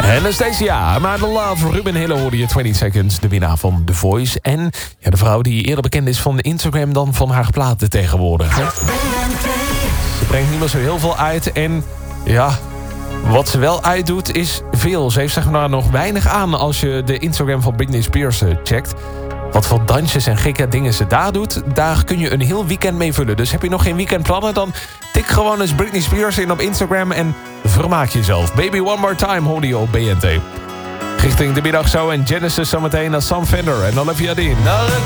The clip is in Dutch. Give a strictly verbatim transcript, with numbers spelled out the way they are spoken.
Anastasia, I'm Out of Love. Ruben Hille hoorde je twintig seconds, de winnaar van The Voice. En ja, de vrouw die eerder bekend is van Instagram dan van haar platen tegenwoordig. Hè? Ze brengt niet meer zo heel veel uit en ja, wat ze wel uitdoet is veel. Ze heeft zeg maar nog weinig aan als je de Instagram van Britney Spears checkt. Wat voor dansjes en gekke dingen ze daar doet, daar kun je een heel weekend mee vullen. Dus heb je nog geen weekendplannen, dan tik gewoon eens Britney Spears in op Instagram en vermaak jezelf. Baby One More Time hoorde je op B N T. Richting de middag zo en Genesis zometeen naar Sam Fender en Olivia Dean.